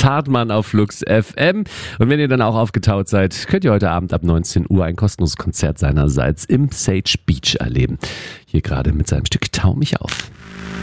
Hartmann auf Flux FM. Und wenn ihr dann auch aufgetaut seid, könnt ihr heute Abend ab 19 Uhr ein kostenloses Konzert seinerseits im Sage Beach erleben. Hier gerade mit seinem Stück Tau mich auf.